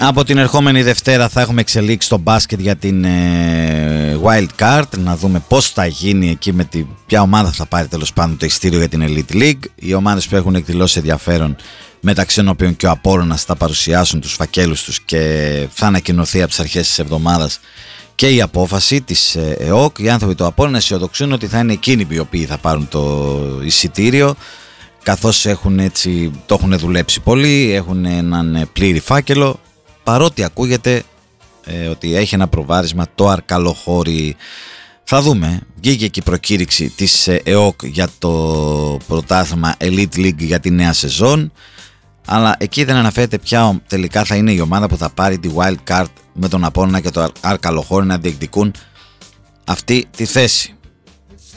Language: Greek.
Από την ερχόμενη Δευτέρα θα έχουμε εξελίξει στο μπάσκετ για την Wild Card. Να δούμε πώς θα γίνει εκεί, με ποια ομάδα θα πάρει τέλος πάντων το εισιτήριο για την Elite League. Οι ομάδες που έχουν εκδηλώσει ενδιαφέρον, μεταξύ των οποίων και ο Απόλλωνας, θα παρουσιάσουν τους φακέλους τους και θα ανακοινωθεί από τις αρχές της εβδομάδας και η απόφαση της ΕΟΚ. Οι άνθρωποι του Απόλλωνα αισιοδοξούν ότι θα είναι εκείνοι οι οποίοι θα πάρουν το εισιτήριο, καθώς το έχουν δουλέψει πολύ, έχουν έναν πλήρη φάκελο, παρότι ακούγεται ότι έχει ένα προβάδισμα το Αρκαλοχώρι. Θα δούμε. Βγήκε και η προκήρυξη της ΕΟΚ για το πρωτάθλημα Elite League για τη νέα σεζόν, αλλά εκεί δεν αναφέρεται ποια τελικά θα είναι η ομάδα που θα πάρει τη Wild Card, με τον Απόλλωνα και το Αρκαλοχώρι να διεκδικούν αυτή τη θέση.